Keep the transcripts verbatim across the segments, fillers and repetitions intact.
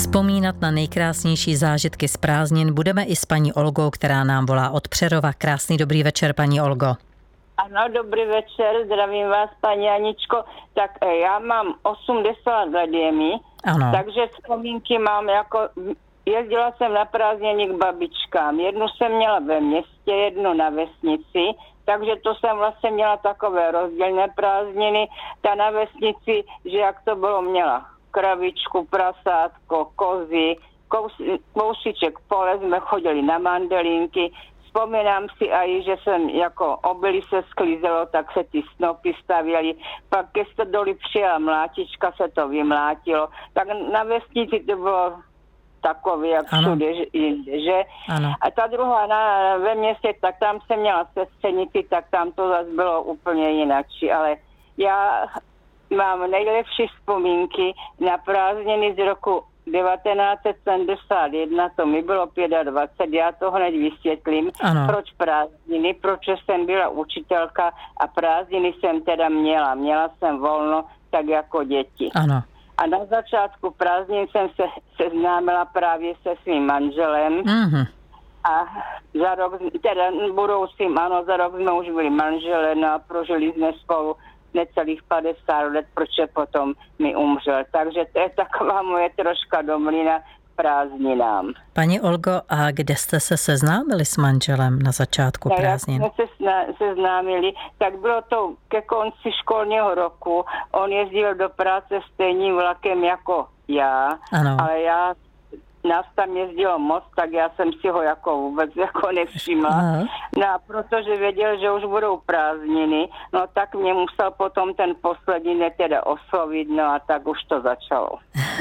Vzpomínat na nejkrásnější zážitky z prázdnin budeme i s paní Olgou, která nám volá od Přerova. Krásný dobrý večer, paní Olgo. Ano, dobrý večer, zdravím vás, paní Aničko. Tak já mám osmdesát let je mi, Ano. takže vzpomínky mám jako... Jezdila jsem na prázdniny k babičkám. Jednu jsem měla ve městě, jednu na vesnici, takže to jsem vlastně měla takové rozdílné prázdniny. Ta na vesnici, že jak to bylo, měla kravičku, prasátko, kozy, kous, kousíček pole, jsme chodili na mandelínky. Vzpomínám si aj, že jsem jako obilí se sklízelo, tak se ty snopy stavěly. Pak keď se doli přijela mlátička, se to vymlátilo. Tak na vesnici to bylo takový, jak ano. všude, že, že? Ano. A ta druhá na, ve městě, tak tam jsem měla sestřenici, tak tam to zase bylo úplně jináčí, ale já mám nejlepší vzpomínky na prázdniny z roku devatenáct set sedmdesát jedna, to mi bylo dvacet pět, já to hned vysvětlím, ano. proč prázdniny, proč jsem byla učitelka a prázdniny jsem teda měla, měla jsem volno, tak jako děti. Ano. A na začátku prázdnin jsem se seznámila právě se svým manželem. Mm-hmm. A za rok, teda budoucím, ano, za rok jsme už byli manželé, no a prožili jsme spolu necelých padesát let, protože potom mi umřel. Takže to je taková moje troška domlina k prázdninám. Paní Olgo, a kde jste se seznámili s manželem na začátku prázdnin? Jak jsme se seznámili, tak bylo to ke konci školního roku. On jezdil do práce stejným vlakem jako já, ano. ale já nás tam jezdilo moc, tak já jsem si ho jako vůbec jako nevšimla. Aha. No a protože věděl, že už budou prázdniny, no tak mě musel potom ten poslední teda oslovit, no a tak už to začalo.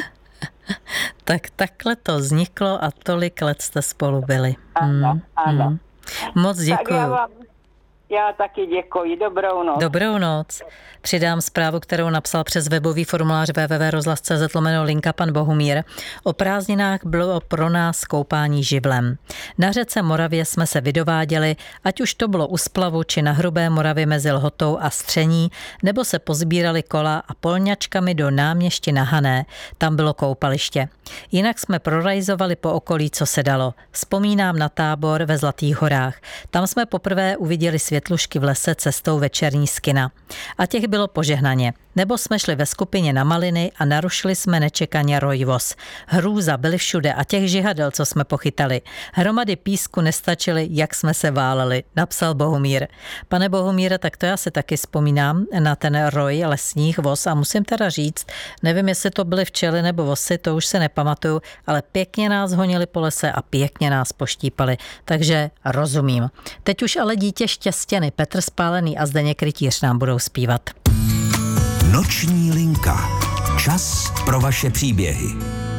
Tak takhle to vzniklo a tolik let jste spolu byli. Ano, hmm, ano. Hmm. Moc děkuju. Já, vám, já taky děkuji. Dobrou noc. Dobrou noc. Přidám zprávu, kterou napsal přes webový formulář w w w tečka rozhlas tečka c z lomeno linka pan Bohumír. O prázdninách bylo pro nás koupání živlem. Na řece Moravě jsme se vydováděli, ať už to bylo u splavu či na Hrubé Moravě mezi Lhotou a Stření, nebo se pozbírali kola a polňačkami do Náměšti na Hané. Tam bylo koupaliště. Jinak jsme prorajzovali po okolí, co se dalo. Vzpomínám na tábor ve Zlatých horách. Tam jsme poprvé uviděli světlušky v lese cestou večerní z kina. A těch bylo požehnaně. Nebo jsme šli ve skupině na maliny a narušili jsme nečekaně rojvoz. Hrůza byly všude a těch žihadel, co jsme pochytali. Hromady písku nestačily, jak jsme se váleli, napsal Bohumír. Pane Bohumíre, tak to já si taky vzpomínám na ten roj lesních voz a musím teda říct, nevím, jestli to byly včely nebo vosy, to už se nepamatuju, ale pěkně nás honili po lese a pěkně nás poštípali, takže rozumím. Teď už ale dítě Štěstěny, Petr Spálený a Zdeněk Rytíř nám budou zpívat. Noční linka. Čas pro vaše příběhy.